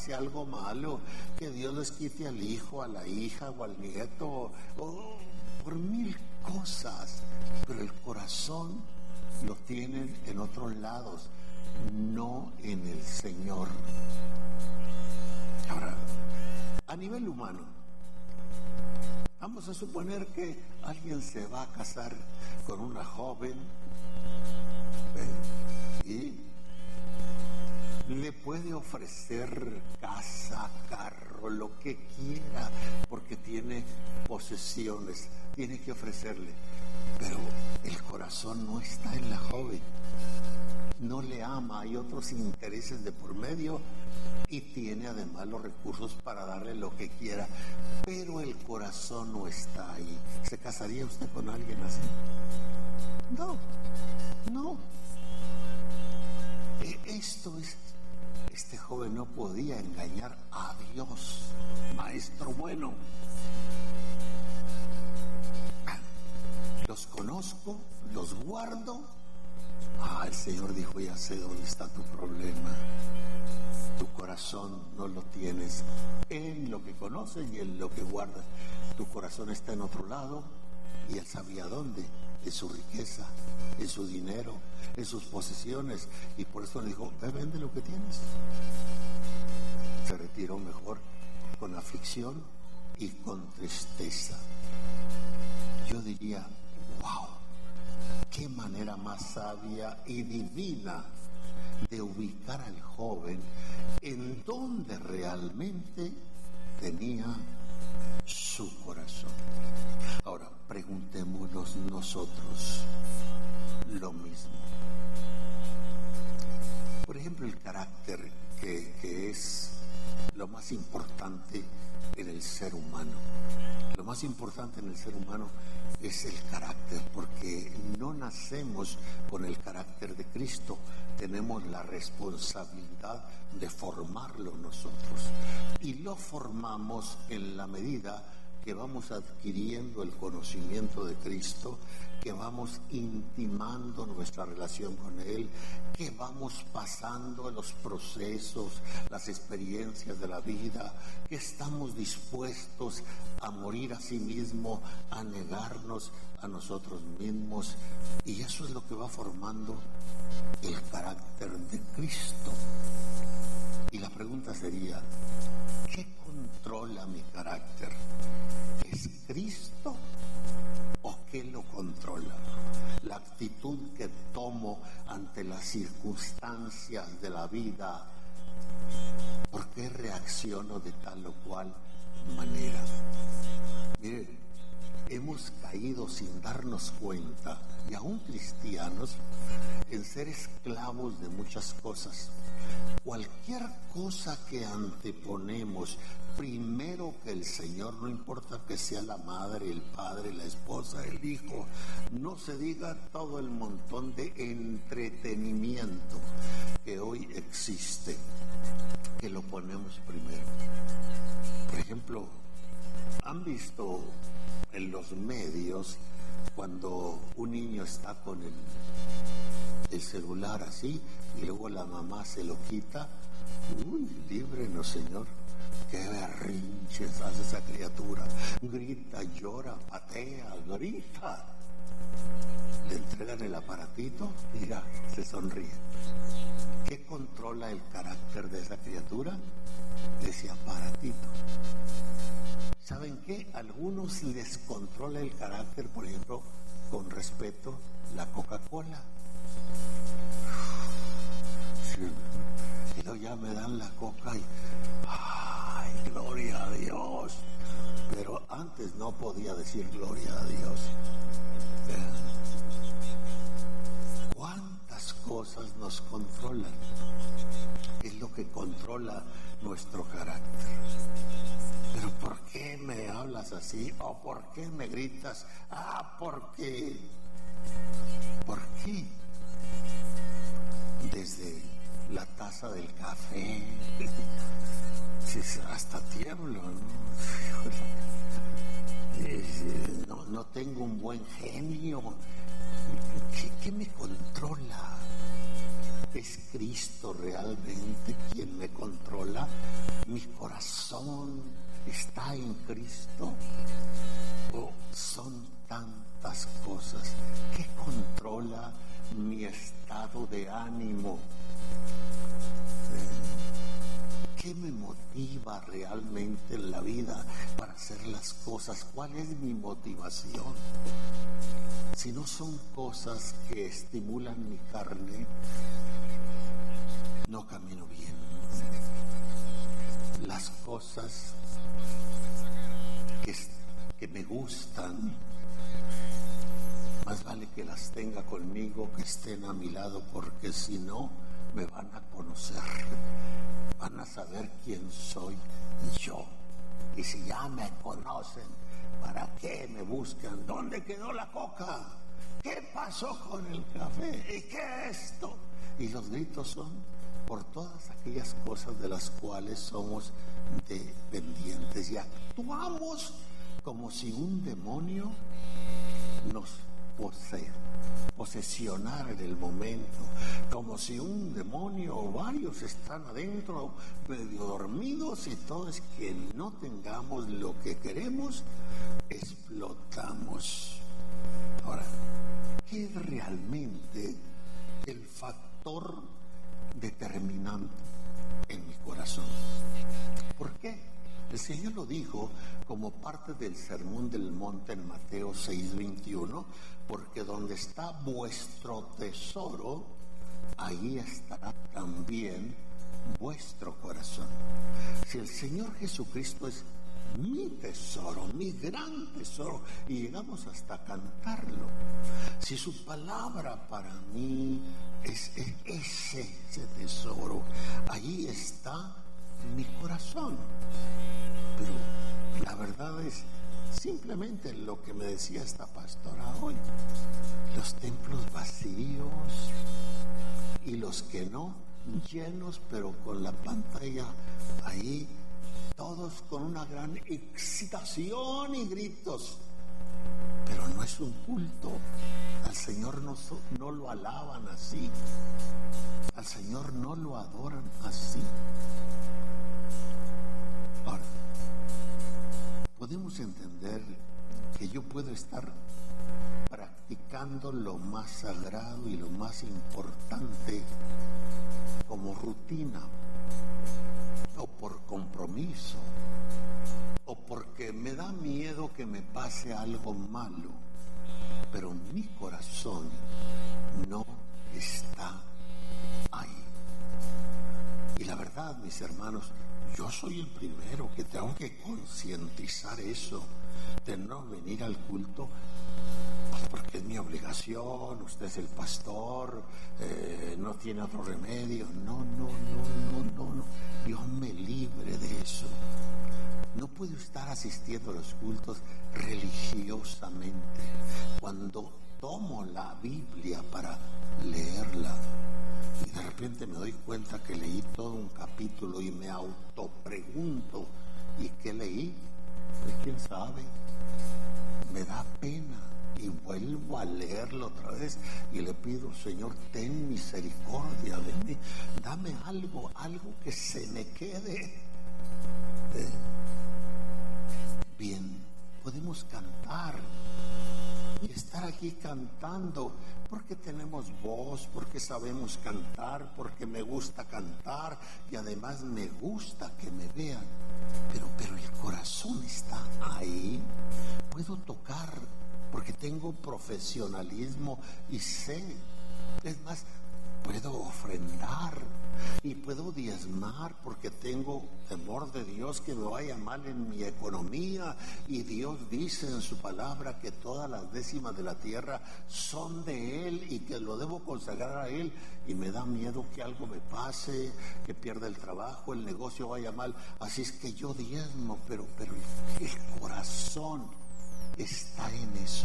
pase algo malo, que Dios les quite al hijo, a la hija o al nieto, o por mil cosas, pero el corazón lo tienen en otros lados, no en el Señor. Ahora, a nivel humano, vamos a suponer que alguien se va a casar con una joven y le puede ofrecer casa, carro, lo que quiera, porque tiene posesiones, tiene que ofrecerle, pero el corazón no está en la joven, no le ama, hay otros intereses de por medio y tiene además los recursos para darle lo que quiera, pero el corazón no está ahí. ¿Se casaría usted con alguien así? No. Este joven no podía engañar a Dios, maestro bueno. Los conozco, los guardo. El Señor dijo, ya sé dónde está tu problema. Tu corazón no lo tienes en lo que conoces y en lo que guardas. Tu corazón está en otro lado y Él sabía dónde, en su riqueza, en su dinero, en sus posesiones, y por eso le dijo, vende lo que tienes. Se retiró mejor con aflicción y con tristeza. Yo diría, wow, qué manera más sabia y divina de ubicar al joven en donde realmente tenía su corazón. Ahora, preguntémonos nosotros lo mismo. Por ejemplo, el carácter que es lo más importante en el ser humano. Lo más importante en el ser humano es el carácter, porque no nacemos con el carácter de Cristo, tenemos la responsabilidad de formarlo nosotros, y lo formamos en la medida que vamos adquiriendo el conocimiento de Cristo, que vamos intimando nuestra relación con Él, que vamos pasando los procesos, las experiencias de la vida, que estamos dispuestos a morir a sí mismo, a negarnos a nosotros mismos, y eso es lo que va formando el carácter de Cristo. Y la pregunta sería, ¿qué controla mi carácter? ¿Es Cristo o qué lo controla? La actitud que tomo ante las circunstancias de la vida. ¿Por qué reacciono de tal o cual manera? Miren, hemos caído sin darnos cuenta, y aún cristianos, en ser esclavos de muchas cosas. Cualquier cosa que anteponemos primero que el Señor, no importa que sea la madre, el padre, la esposa, el hijo, no se diga todo el montón de entretenimiento que hoy existe, que lo ponemos primero. Por ejemplo, ¿han visto en los medios cuando un niño está con el celular así y luego la mamá se lo quita? Uy, líbrenos, Señor. Qué berrinches hace esa criatura. Grita, llora, patea, grita. Le entregan el aparatito, mira, se sonríe. ¿Qué controla el carácter de esa criatura? Ese aparatito. ¿Saben qué? A algunos les controla el carácter, por ejemplo, con respeto, la Coca-Cola. Y luego ya me dan la coca y ¡ay, gloria a Dios! Pero antes no podía decir gloria a Dios. ¿Cuántas cosas nos controlan? Es lo que controla nuestro carácter. ¿Pero por qué me hablas así? ¿O por qué me gritas? ¿Por qué? ¿Por qué? Desde la taza del café, hasta tiemblo, ¿no? No tengo un buen genio. ¿Qué me controla? ¿Es Cristo realmente quien me controla? mi corazón está en Cristo. Oh, son tantas cosas que controla mi estado de ánimo. ¿Qué me motiva realmente en la vida para hacer las cosas? ¿Cuál es mi motivación? Si no son cosas que estimulan mi carne, no camino bien. Las cosas que me gustan, más vale que las tenga conmigo, que estén a mi lado, porque si no, me van a conocer. Van a saber quién soy yo. Y si ya me conocen, ¿para qué me buscan? ¿Dónde quedó la coca? ¿Qué pasó con el café? ¿Y qué es esto? Y los gritos son por todas aquellas cosas de las cuales somos dependientes. Y actuamos como si un demonio nos posesionara en el momento, como si un demonio o varios están adentro medio dormidos, y todo es que no tengamos lo que queremos, explotamos. Ahora, ¿qué es realmente el factor determinante en mi corazón? ¿Por qué? El Señor lo dijo como parte del Sermón del Monte en Mateo 6:21, porque donde está vuestro tesoro, ahí estará también vuestro corazón. Si el Señor Jesucristo es mi tesoro, mi gran tesoro, y llegamos hasta cantarlo, si su palabra para mí es ese tesoro, allí está mi corazón. Pero la verdad es simplemente lo que me decía esta pastora hoy: los templos vacíos y los que no, llenos, pero con la pantalla ahí, todos con una gran excitación y gritos, pero no es un culto. Al Señor no lo alaban así, al Señor no lo adoran así. Ahora, podemos entender que yo puedo estar practicando lo más sagrado y lo más importante como rutina, o por compromiso, o porque me da miedo que me pase algo malo, pero mi corazón no está ahí. Y la verdad, mis hermanos, yo soy el primero que tengo que concientizar eso, de no venir al culto porque es mi obligación, usted es el pastor, no tiene otro remedio. No. Dios me libre de eso. No puedo estar asistiendo a los cultos religiosamente. Cuando tomo la Biblia para leerla y de repente me doy cuenta que leí todo un capítulo y me autopregunto, ¿y qué leí? Pues quién sabe. Me da pena y vuelvo a leerlo otra vez y le pido: Señor, ten misericordia de mí, dame algo que se me quede. Bien, podemos cantar y estar aquí cantando porque tenemos voz, porque sabemos cantar, porque me gusta cantar y además me gusta que me vean, pero el corazón está ahí. Puedo tocar porque tengo profesionalismo y sé, es más, puedo ofrendar y puedo diezmar porque tengo temor de Dios que me vaya mal en mi economía, y Dios dice en su palabra que todas las décimas de la tierra son de Él y que lo debo consagrar a Él, y me da miedo que algo me pase, que pierda el trabajo, el negocio vaya mal, así es que yo diezmo, pero el corazón está en eso.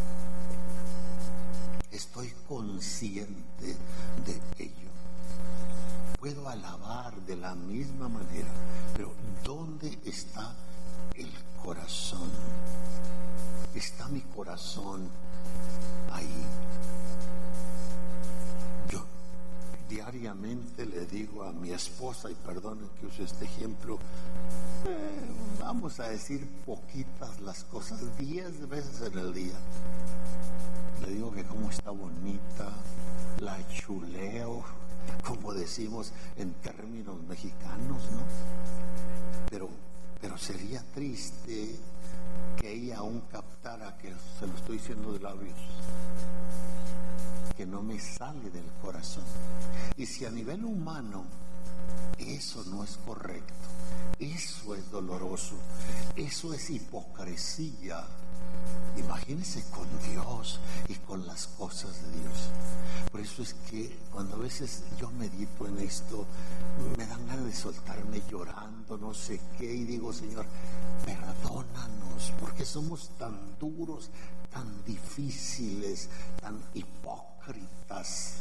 Estoy consciente de ello. Puedo alabar de la misma manera, pero ¿dónde está el corazón? ¿Está mi corazón ahí? diariamente le digo a mi esposa, y perdonen que use este ejemplo, vamos a decir poquitas las cosas, 10 veces en el día. Le digo que cómo está bonita, la chuleo, como decimos en términos mexicanos, ¿no? Pero sería triste que ella aún captara que se lo estoy diciendo de labios, que no me sale del corazón. Y si a nivel humano eso no es correcto, eso es doloroso, eso es hipocresía, imagínense con Dios y con las cosas de Dios. Por eso es que cuando a veces yo medito en esto, me dan ganas de soltarme llorando, no sé qué, y digo, Señor, perdónanos, porque somos tan duros, tan difíciles, tan hipócritas.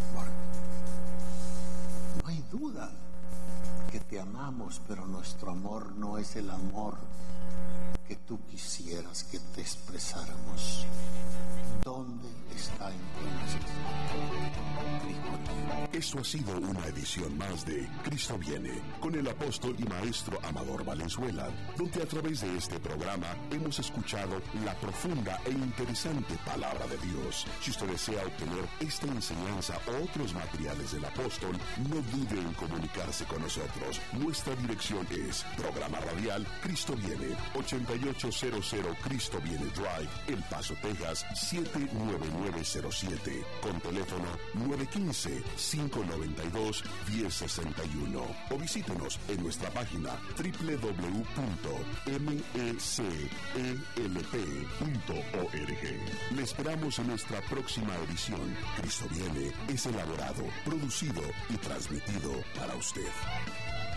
No hay duda que te amamos, pero nuestro amor no es el amor que tú quisieras que te expresáramos. ¿Dónde está entonces mi corazón? Esto ha sido una edición más de Cristo Viene, con el apóstol y maestro Amador Valenzuela, donde a través de este programa hemos escuchado la profunda e interesante palabra de Dios. Si usted desea obtener esta enseñanza o otros materiales del apóstol, no dude en comunicarse con nosotros. Nuestra dirección es Programa Radial Cristo Viene, 8800 Cristo Viene Drive, El Paso, Texas, 79907, con teléfono 915-592-1061, o visítenos en nuestra página www.mecelp.org. Le esperamos en nuestra próxima edición. Cristo Viene es elaborado, producido y transmitido para usted.